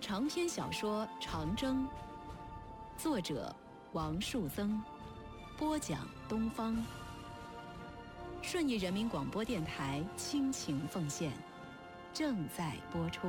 长篇小说《长征》，作者王树增，播讲东方。顺义人民广播电台倾情奉献，正在播出。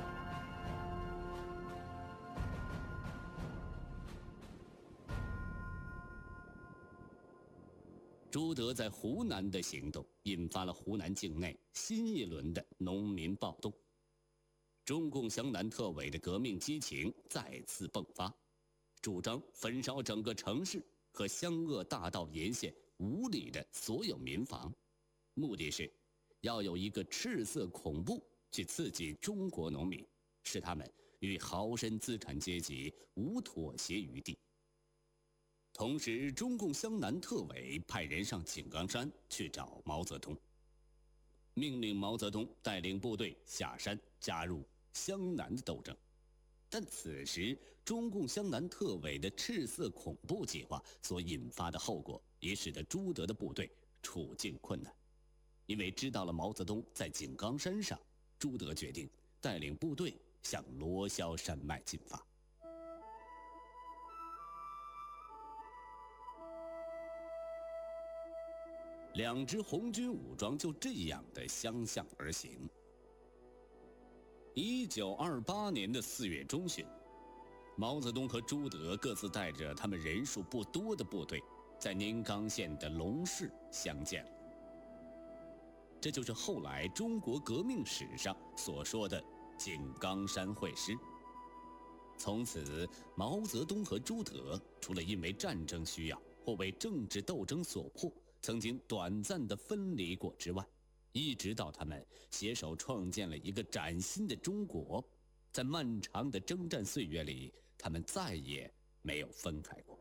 朱德在湖南的行动引发了湖南境内新一轮的农民暴动，中共湘南特委的革命激情再次迸发，主张焚烧整个城市和湘鄂大道沿线5里的所有民房，目的是要有一个赤色恐怖去刺激中国农民，使他们与豪绅资产阶级无妥协余地。同时，中共湘南特委派人上井冈山去找毛泽东，命令毛泽东带领部队下山加入湘南的斗争。但此时，中共湘南特委的赤色恐怖计划所引发的后果，也使得朱德的部队处境困难。因为知道了毛泽东在井冈山上，朱德决定带领部队向罗霄山脉进发。2支红军武装就这样的相向而行。1928年的4月中旬，毛泽东和朱德各自带着他们人数不多的部队，在宁冈县的龙市相见了。这就是后来中国革命史上所说的井冈山会师。从此，毛泽东和朱德除了因为战争需要或为政治斗争所迫，曾经短暂的分离过之外，一直到他们携手创建了一个崭新的中国，在漫长的征战岁月里，他们再也没有分开过。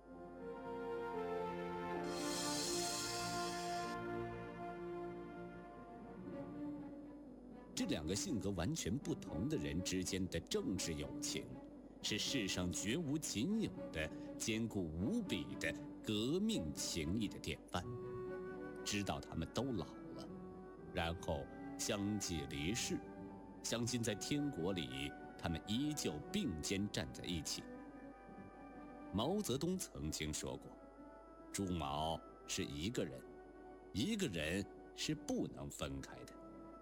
这2个性格完全不同的人之间的政治友情，是世上绝无仅有的坚固无比的革命情谊的典范。直到他们都老了，然后相继离世，相信在天国里，他们依旧并肩站在一起。毛泽东曾经说过，朱毛是一个人，一个人是不能分开的。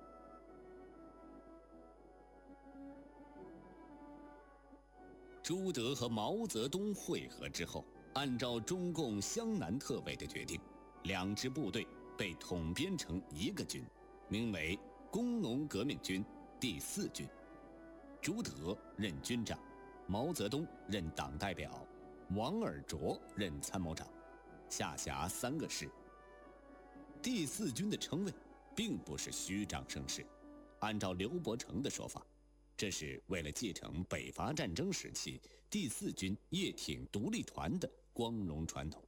朱德和毛泽东会合之后，按照中共湘南特委的决定，2支部队被统编成一个军，名为工农革命军第4军。朱德任军长，毛泽东任党代表，王尔琢任参谋长，下辖3个师。第4军的称谓并不是虚张声势，按照刘伯承的说法，这是为了继承北伐战争时期第4军叶挺独立团的光荣传统。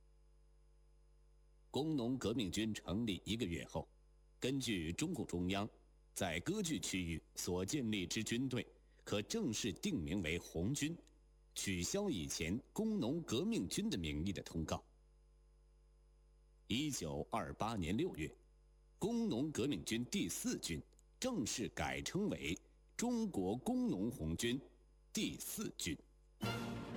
工农革命军成立1个月后，根据中共中央在割据区域所建立之军队，可正式定名为红军，取消以前工农革命军的名义的通告。1928年6月，工农革命军第4军正式改称为中国工农红军第4军。